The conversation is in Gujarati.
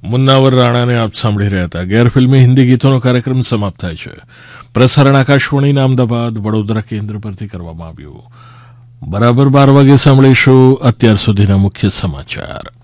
મુન્નાવર રાણાને આપ સાંભળી રહ્યા હતા. ગેરફિલ્મી હિન્દી ગીતોનો કાર્યક્રમ સમાપ્ત થાય છે. પ્રસારણ આકાશવાણીના અમદાવાદ વડોદરા કેન્દ્ર પરથી કરવામાં આવ્યું. બરાબર 12 વાગે સાંભળીશું અત્યાર સુધીના મુખ્ય સમાચાર.